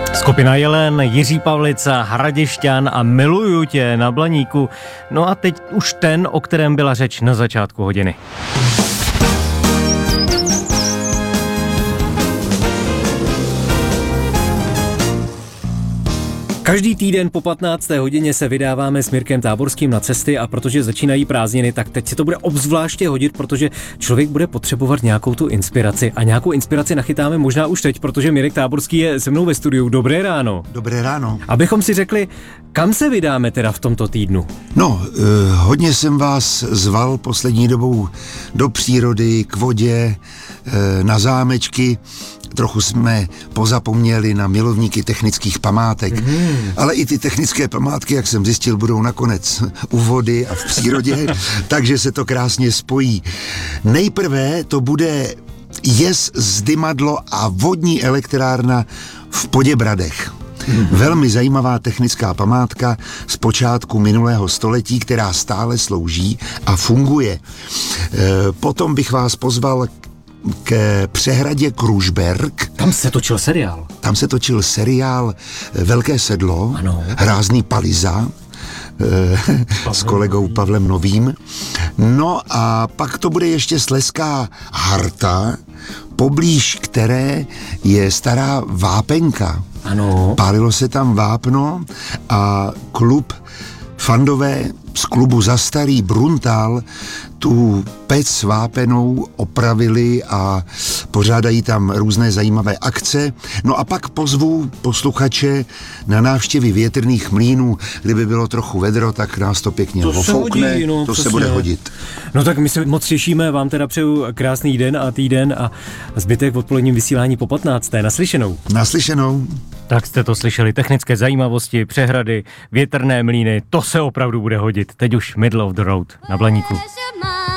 Skupina Jelen, Jiří Pavlica, Hradišťan a Miluju tě na Blaníku. No a teď už ten, o kterém byla řeč na začátku hodiny. Každý týden po 15. hodině se vydáváme s Mirkem Táborským na cesty a protože začínají prázdniny, tak teď se to bude obzvláště hodit, protože člověk bude potřebovat nějakou tu inspiraci a nějakou inspiraci nachytáme možná už teď, protože Mirek Táborský je se mnou ve studiu. Dobré ráno. Dobré ráno. Abychom si řekli, kam se vydáme teda v tomto týdnu? No, hodně jsem vás zval poslední dobou do přírody, k vodě, na zámečky. Trochu jsme pozapomněli na milovníky technických památek, ale i ty technické památky, jak jsem zjistil, budou nakonec u vody a v přírodě, takže se to krásně spojí. Nejprve to bude jez Zdymadlo a vodní elektrárna v Poděbradech. Velmi zajímavá technická památka z počátku minulého století, která stále slouží a funguje. Potom bych vás pozval k přehradě Kružberk. Tam se točil seriál. Tam se točil seriál Velké sedlo, ano. Hrázný Paliza s kolegou Pavlem Novým. No a pak to bude ještě Slezská Harta, poblíž které je stará vápenka. Ano. Pálilo se tam vápno a klub fandové z klubu Zastarý Bruntál tu pec vápenou opravili a pořádají tam různé zajímavé akce. No a pak pozvu posluchače na návštěvy větrných mlýnů. Kdyby bylo trochu vedro, tak nás to pěkně ofoukne. To se bude hodit. No tak my se moc těšíme, vám teda přeju krásný den a týden a zbytek odpoledním vysílání po 15. Naslyšenou. Naslyšenou. Tak jste to slyšeli, technické zajímavosti, přehrady, větrné mlýny, to se opravdu bude hodit. Teď už middle of the road na Blaníku.